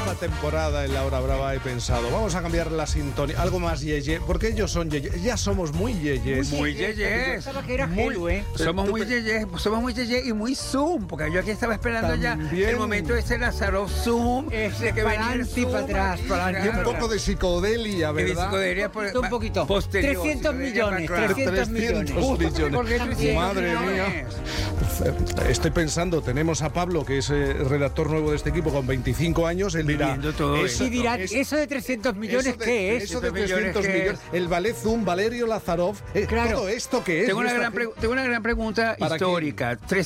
esta temporada en La Hora Brava he pensado, vamos a cambiar la sintonía, algo más yeye, porque ellos son yeye, ya somos muy yeyes. Muy yeyes. Somos muy yeyes y muy Zoom, porque yo aquí estaba esperando También. ya el momento de ese Lázaro Zoom, de que venía el adelante y Zoom, para atrás, para adelante Y un poco de psicodelia, de ¿verdad? psicodelia Un poquito. posterior, 300 psicodelia millones, para atrás. 300 millones. 300 ¿Por qué 300 Madre mía. millones? Estoy pensando, tenemos a Pablo, que es redactor nuevo de este equipo, con 25 años, él dirá... Viviendo todo Y dirán, ¿eso de 300 millones eso de- qué es? Eso de 300 300 millones, millones, el ballet Zoom, Valerio Lazarov, Claro. todo esto que es... Tengo una esta gran gente- tengo una gran pregunta ¿Para histórica.